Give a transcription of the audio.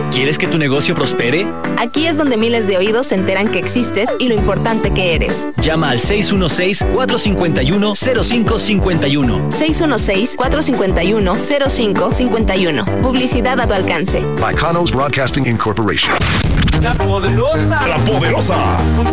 ¿Quieres que tu negocio prospere? Aquí es donde miles de oídos se enteran que existes y lo importante que eres. Llama al 616-451-0551. 616-451-0551. Publicidad a tu alcance. By Canos Broadcasting Incorporation. La Poderosa. La Poderosa.